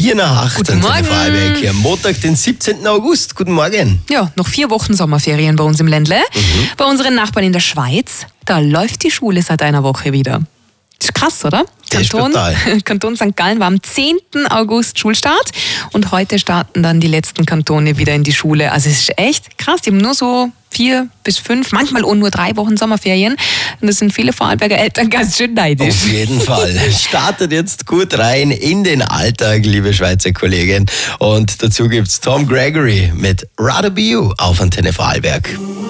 4:08 Guten Morgen. Vorarlberg. Hier am Montag, den 17. August. Guten Morgen. Ja, noch 4 Wochen Sommerferien bei uns im Ländle. Bei unseren Nachbarn in der Schweiz, da läuft die Schule seit einer Woche wieder. Das ist krass, oder? Das ist brutal. Kanton St. Gallen war am 10. August Schulstart und heute starten dann die letzten Kantone wieder in die Schule. Also es ist echt krass, die haben nur so 4 bis 5, manchmal auch nur 3 Wochen Sommerferien. Und das sind viele Vorarlberger Eltern ganz schön neidisch. Auf jeden Fall. Startet jetzt gut rein in den Alltag, liebe Schweizer Kollegin. Und dazu gibt's Tom Gregory mit Rather Be You auf Antenne Vorarlberg.